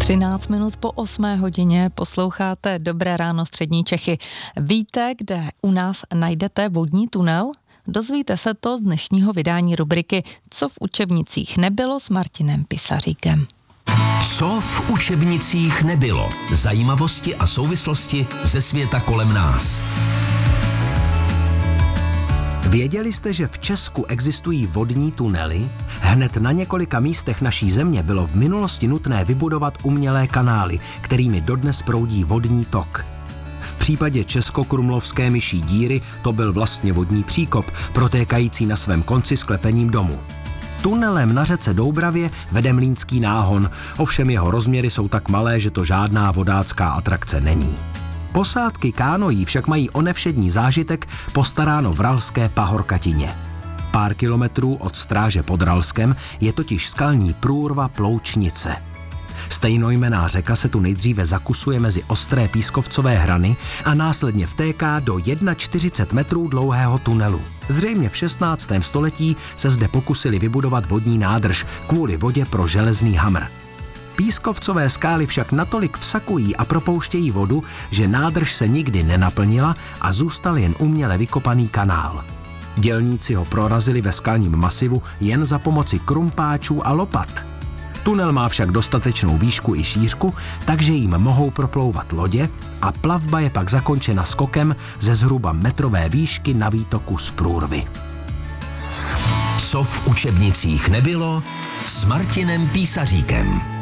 13 minut po 8 hodině posloucháte Dobré ráno střední Čechy. Víte, kde u nás najdete vodní tunel? Dozvíte se to z dnešního vydání rubriky Co v učebnicích nebylo s Martinem Pisaříkem. Co v učebnicích nebylo? Zajímavosti a souvislosti ze světa kolem nás. Věděli jste, že v Česku existují vodní tunely? Hned na několika místech naší země bylo v minulosti nutné vybudovat umělé kanály, kterými dodnes proudí vodní tok. V případě Českokrumlovské myší díry to byl vlastně vodní příkop, protékající na svém konci sklepením domu. Tunelem na řece Doubravě vede Mlýnský náhon, ovšem jeho rozměry jsou tak malé, že to žádná vodácká atrakce není. Posádky kánoí však mají o nevšední zážitek postaráno v Ralské pahorkatině. Pár kilometrů od Stráže pod Ralskem je totiž skalní průrva Ploučnice. Stejnojmenná řeka se tu nejdříve zakusuje mezi ostré pískovcové hrany a následně vtéká do 41 metrů dlouhého tunelu. Zřejmě v 16. století se zde pokusili vybudovat vodní nádrž kvůli vodě pro železný hamr. Pískovcové skály však natolik vsakují a propouštějí vodu, že nádrž se nikdy nenaplnila a zůstal jen uměle vykopaný kanál. Dělníci ho prorazili ve skalním masivu jen za pomoci krumpáčů a lopat. Tunel má však dostatečnou výšku i šířku, takže jim mohou proplouvat lodě a plavba je pak zakončena skokem ze zhruba metrové výšky na výtoku z průrvy. Co v učebnicích nebylo s Martinem Písaříkem.